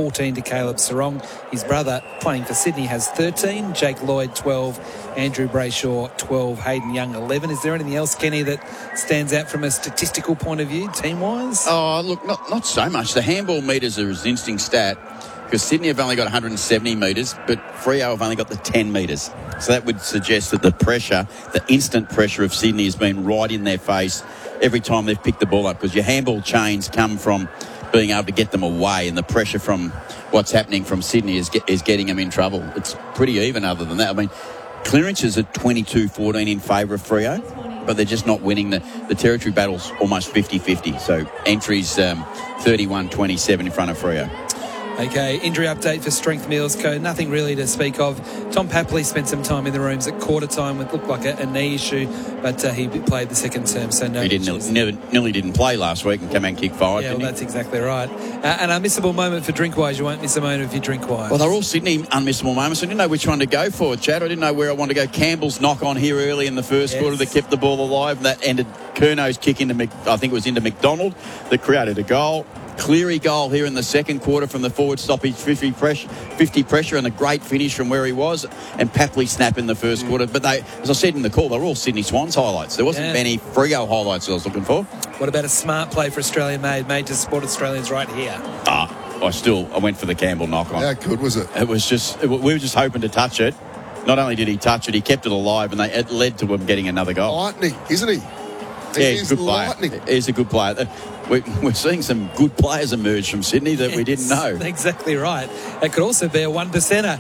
14 to Caleb Sarong. His brother, playing for Sydney, has 13. Jake Lloyd, 12. Andrew Brayshaw, 12. Hayden Young, 11. Is there anything else, Kenny, that stands out from a statistical point of view, team-wise? Oh, look, not so much. The handball metres are an interesting stat because Sydney have only got 170 metres, but Freo have only got the 10 metres. So that would suggest that the pressure, the instant pressure of Sydney has been right in their face every time they've picked the ball up, because your handball chains come from being able to get them away, and the pressure from what's happening from Sydney is getting them in trouble. It's pretty even other than that. I mean, clearances are 22-14 in favour of Freo, but they're just not winning. The territory battle's almost 50-50. So entries 31-27 in front of Freo. Okay, injury update for Strength Meals Co. Nothing really to speak of. Tom Papley spent some time in the rooms at quarter time with looked like a knee issue, but he played the second term, so no. He nearly didn't play last week and came out and kicked 5. Yeah, well, that's exactly right. An unmissable moment for Drinkwise. You won't miss a moment if you Drinkwise. Well, they're all Sydney unmissable moments. I didn't know which one to go for, Chad. I didn't know where I wanted to go. Campbell's knock on here early in the first quarter that kept the ball alive. That ended Curno's kick into, I think it was into McDonald, that created a goal. Cleary goal here in the second quarter from the forward stoppage, 50 pressure and a great finish from where he was, and Papley snap in the first quarter. But they, as I said in the call, they were all Sydney Swans highlights. There wasn't many Freo highlights I was looking for. What about a smart play for Australia made to support Australians right here? I went for the Campbell knock on. How good was it? It was we were just hoping to touch it. Not only did he touch it, he kept it alive, and it led to him getting another goal. Lightning, isn't he? He's a good player. He's a good player. We're seeing some good players emerge from Sydney that we didn't know. Exactly right. It could also be a 1%er.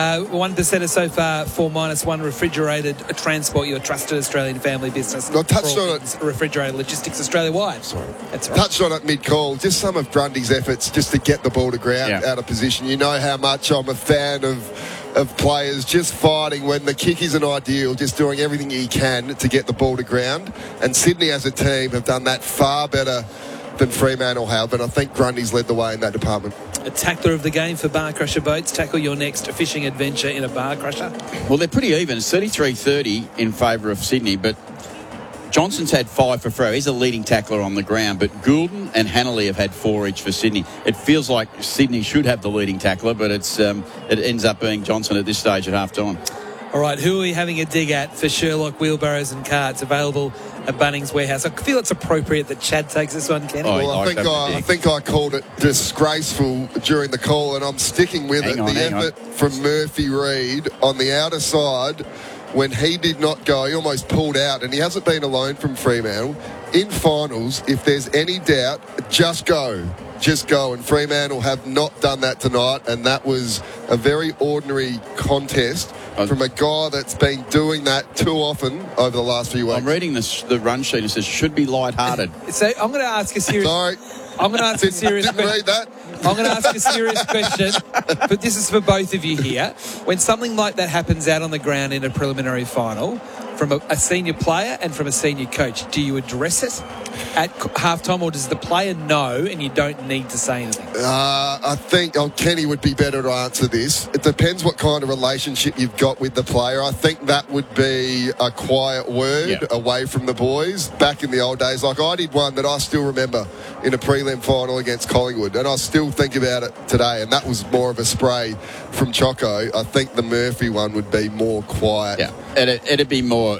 1%er so far, 4-1 refrigerated transport, your trusted Australian family business. I touched on it. Refrigerated logistics Australia-wide. Sorry. That's right. Touched on it mid-call. Just some of Grundy's efforts just to get the ball to ground out of position. You know how much I'm a fan of players just fighting when the kick isn't ideal, just doing everything he can to get the ball to ground. And Sydney as a team have done that far better than Fremantle have, and I think Grundy's led the way in that department. A tackler of the game for Bar Crusher Boats. Tackle your next fishing adventure in a Bar Crusher. Well, they're pretty even. It's 33-30 in favour of Sydney, but Johnson's had 5 for Freo. He's a leading tackler on the ground, but Goulden and Hanley have had 4 each for Sydney. It feels like Sydney should have the leading tackler, but it ends up being Johnson at this stage at half-time. All right, who are we having a dig at for Sherlock Wheelbarrows and Carts available at Bunnings Warehouse? I feel it's appropriate that Chad takes this one, Kenny. Well, I think I called it disgraceful during the call, and I'm sticking with it. The effort from Murphy Reid on the outer side, when he did not go, he almost pulled out, and he hasn't been alone from Fremantle. In finals, if there's any doubt, just go. Just go. And Fremantle have not done that tonight, and that was a very ordinary contest from a guy that's been doing that too often over the last few weeks. I'm reading the run sheet. It says should be light-hearted. So I'm going to ask a serious... Sorry. I'm going to ask a serious question. Read that. I'm going to ask a serious question, but this is for both of you here. When something like that happens out on the ground in a preliminary final, from a senior player and from a senior coach, do you address it at halftime, or does the player know and you don't need to say anything? I think Kenny would be better to answer this. It depends what kind of relationship you've got with the player. I think that would be a quiet word away from the boys. Back in the old days, like I did one that I still remember in a prelim final against Collingwood, and I still think about it today, and that was more of a spray from Choco. I think the Murphy one would be more quiet. Yeah, it'd be more...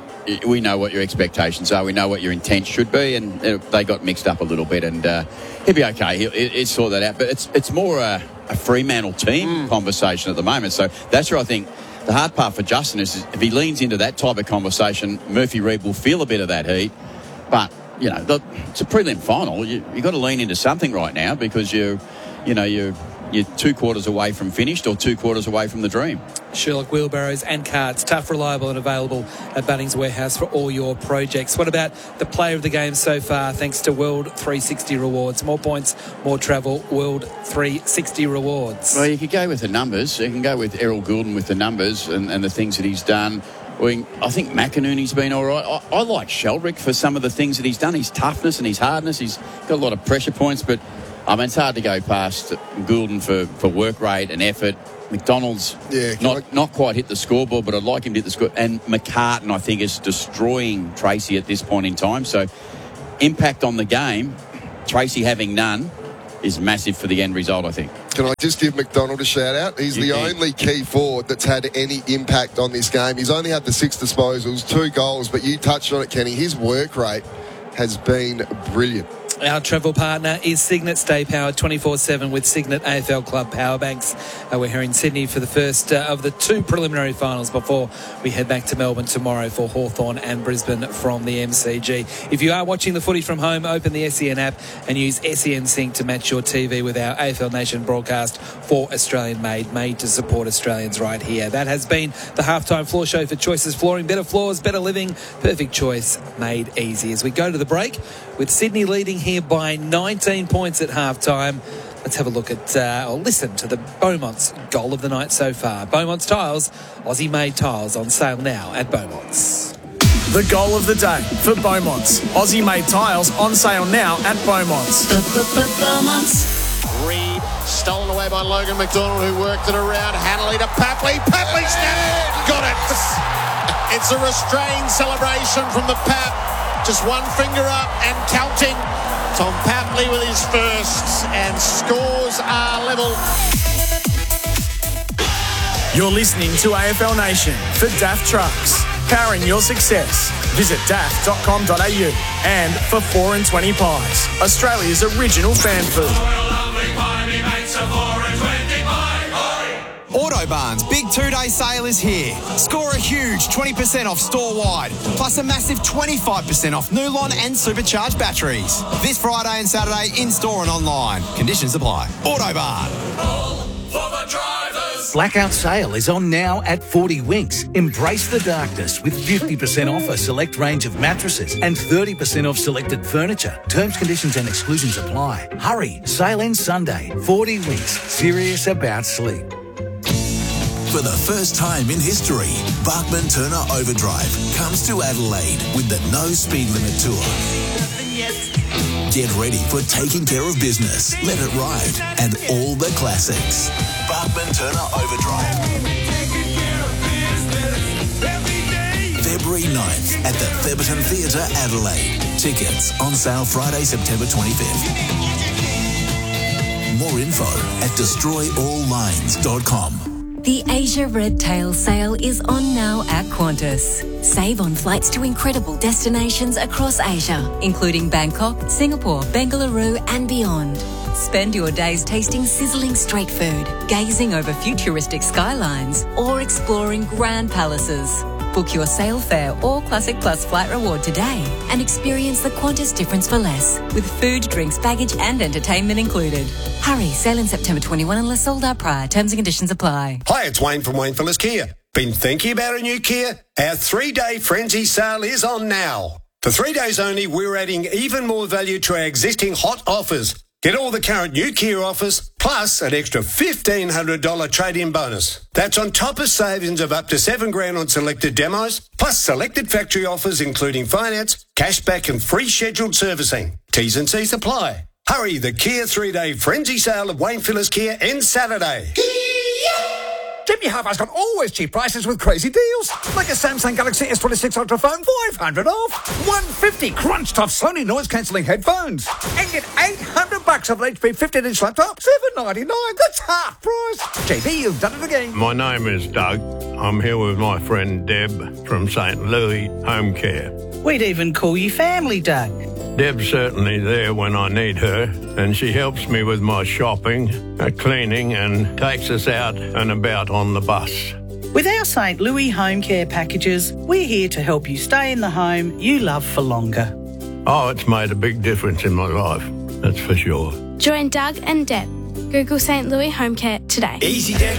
We know what your expectations are. We know what your intent should be, and they got mixed up a little bit. And he'll be okay. He'll sort that out. But it's more a Fremantle team conversation at the moment. So that's where I think the hard part for Justin is if he leans into that type of conversation, Murphy Reid will feel a bit of that heat. But it's a prelim final. You've got to lean into something right now because you're 2 quarters away from finished or 2 quarters away from the dream. Sherlock Wheelbarrows and Carts, tough, reliable and available at Bunnings Warehouse for all your projects. What about the player of the game so far thanks to World 360 Rewards? More points, more travel, World 360 Rewards. Well, you could go with the numbers. You can go with Errol Goulden with the numbers and the things that he's done. I think McInerney's been all right. I like Sheldrick for some of the things that he's done. His toughness and his hardness. He's got a lot of pressure points, but it's hard to go past Goulden for work rate and effort. McDonald's not quite hit the scoreboard, but I'd like him to hit the score. And McCartan, I think, is destroying Tracy at this point in time. So impact on the game, Tracy having none, is massive for the end result, I think. Can I just give McDonald a shout out? He's the only key forward that's had any impact on this game. He's only had the 6 disposals, 2 goals, but you touched on it, Kenny. His work rate has been brilliant. Our travel partner is Signet. Stay powered 24/7 with Signet AFL Club power banks. We're here in Sydney for the first of the 2 preliminary finals before we head back to Melbourne tomorrow for Hawthorn and Brisbane from the MCG. If you are watching the footy from home, open the SEN app and use SEN Sync to match your TV with our AFL Nation broadcast for Australian made to support Australians right here. That has been the halftime floor show for Choices Flooring. Better floors, better living, perfect choice made easy. As we go to the break, with Sydney leading here by 19 points at halftime, let's have a look at, or listen to the Beaumont's goal of the night so far. Beaumont's Tiles, Aussie-made tiles on sale now at Beaumont's. The goal of the day for Beaumont's. Aussie-made tiles on sale now at Beaumont's. Beaumont's. Reed, stolen away by Logan McDonald, who worked it around. Hanley to Papley. Papley snapped. Got it. It's a restrained celebration from the Pap. Just one finger up and counting. Tom Papley with his first, and scores are level. You're listening to AFL Nation for DAF Trucks. Powering your success. Visit daff.com.au. And for 4 and 20 pies, Australia's original fan food. Autobarn's big 2-day sale is here. Score a huge 20% off store-wide, plus a massive 25% off Nulon and supercharged batteries. This Friday and Saturday in-store and online. Conditions apply. Autobarn. Blackout sale is on now at 40 Winks. Embrace the darkness with 50% off a select range of mattresses and 30% off selected furniture. Terms, conditions and exclusions apply. Hurry, sale ends Sunday. 40 Winks, serious about sleep. For the first time in history, Bachman Turner Overdrive comes to Adelaide with the No Speed Limit Tour. Get ready for taking care of business, let it ride, and all the classics. Bachman Turner Overdrive. February 9th at the Theberton Theatre, Adelaide. Tickets on sale Friday, September 25th. More info at destroyalllines.com. The Asia Red Tail sale is on now at Qantas. Save on flights to incredible destinations across Asia, including Bangkok, Singapore, Bengaluru and beyond. Spend your days tasting sizzling street food, gazing over futuristic skylines, or exploring grand palaces. Book your sail fare or Classic Plus flight reward today and experience the Qantas difference for less, with food, drinks, baggage and entertainment included. Hurry, sail in September 21 unless sold out prior. Terms and conditions apply. Hi, it's Wayne from Wayne Phillips Kia. Been thinking about a new Kia? Our 3-day frenzy sale is on now. For 3 days only, we're adding even more value to our existing hot offers. Get all the current new Kia offers, plus an extra $1,500 trade-in bonus. That's on top of savings of up to $7,000 on selected demos, plus selected factory offers including finance, cashback and free scheduled servicing. T's and C's apply. Hurry, the Kia 3-day frenzy sale at Wayne Phillips Kia ends Saturday. Jimmy Harper's got always cheap prices with crazy deals. Like a Samsung Galaxy S26 Ultra phone, $500 off. $150 crunch-tough Sony noise-cancelling headphones. And get $800 off an HP 15-inch laptop, $799. That's half price. JB, you've done it again. My name is Doug. I'm here with my friend Deb from St. Louis Home Care. We'd even call you family, Doug. Deb's certainly there when I need her, and she helps me with my shopping, cleaning, and takes us out and about on the bus. With our St. Louis Home Care packages, we're here to help you stay in the home you love for longer. Oh, it's made a big difference in my life, that's for sure. Join Doug and Deb. Google St. Louis Home Care today. Easy, Deb.